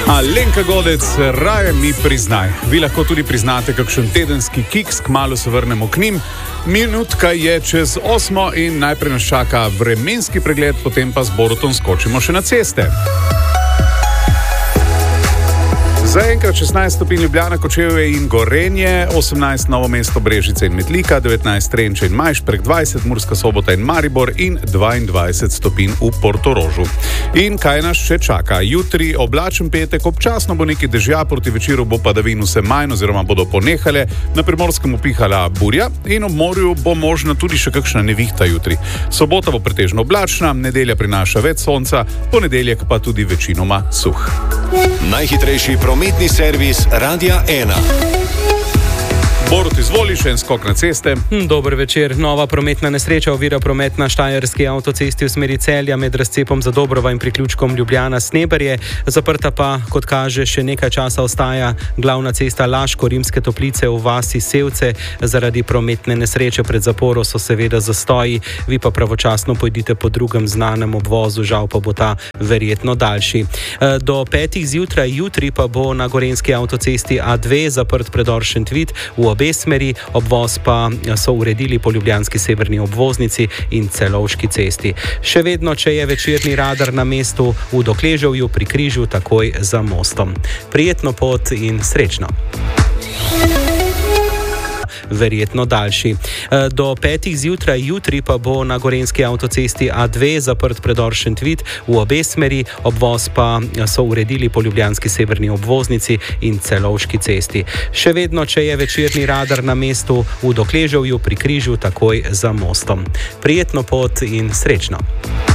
Alenka Godec, raje mi priznaj. Vi lahko tudi priznate kakšen tedenski kiks, kmalu se vrnemo k njim. Minutka je čez 8 in najprej nas čaka vremenski pregled, potem pa z Borutom skočimo še na ceste. Zaenkrat 16 stopinj Ljubljana, Kočevje in Gorenje, 18 Novo mesto, Brežice in Metlika, 19 Trenče in Majšperk, 20 Murska Sobota in Maribor in 22 stopinj v Portorožu. In kaj nas še čaka? Jutri oblačen petek, občasno bo nekaj dežja, proti večeru bo padavin vse manj oziroma bodo ponehale, na Primorskem upihala burja in ob morju bo možna tudi še kakšna nevihta jutri. Sobota bo pretežno oblačna, nedelja prinaša več sonca, ponedeljek pa tudi večinoma suh. Najhitrejši prometni servis Radia 1. Borut, izvoli, še en skok na ceste. Dober večer. Nova prometna nesreča ovira promet na Štajerski avtocesti v smeri Celja med razcepom Zadobrova in priključkom Ljubljana-Sneberje. Zaprta pa, kot kaže, še nekaj časa ostaja glavna cesta Laško-Rimske Toplice v vasi Sevce. Zaradi prometne nesreče pred zaporo so seveda zastoji, vi pa pravočasno pojdite po drugem znanem obvozu, žal pa bo ta verjetno daljši. Do 5 zjutraj jutri pa bo na Gorenjski avtocesti A2 zaprt predor Šentvid v obe smeri, obvoz pa so uredili po ljubljanski severni obvoznici in Celovški cesti. Še vedno, če je večerni radar na mestu v Dokleževju pri križu takoj za mostom. Prijetno pot in srečno. Verjetno daljši. Do 5 zjutraj jutri pa bo na Gorenjski avtocesti A2 zaprt predor Šentvid v obe smeri, obvoz pa so uredili po ljubljanski severni obvoznici in Celovški cesti. Še vedno, če je večerni radar na mestu v Dokleževju pri križu takoj za mostom. Prijetno pot in srečno.